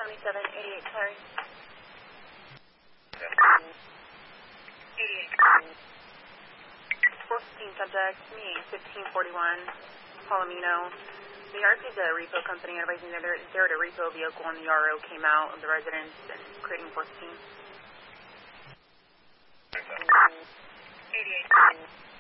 2788, sorry. 415 subject, me 1541, Palomino. The RP is a repo company advising that they're at a repo vehicle and the RO came out of the residence and creating 415. 88.